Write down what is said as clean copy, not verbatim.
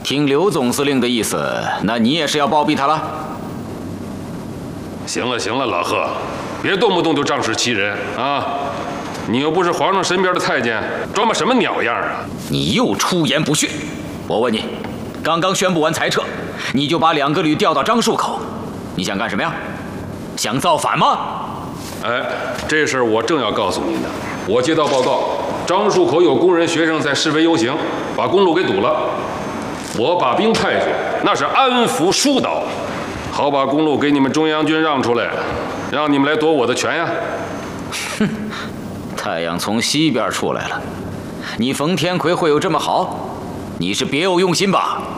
听刘总司令的意思，那你也是要包庇他了？ 行了行了，老贺，别动不动就仗势欺人啊！你又不是皇上身边的太监，装个什么鸟样啊？ 你又出言不逊！我问你，刚刚宣布完裁撤，你就把2个旅调到樟树口，你想干什么呀？想造反吗？ 哎，这事儿我正要告诉您呢。我接到报告，樟树口有工人学生在示威游行，把公路给堵了。我把兵派去，那是安抚疏导，好把公路给你们中央军让出来，让你们来夺我的权呀！ 哼，太阳从西边出来了，你冯天奎会有这么好？你是别有用心吧？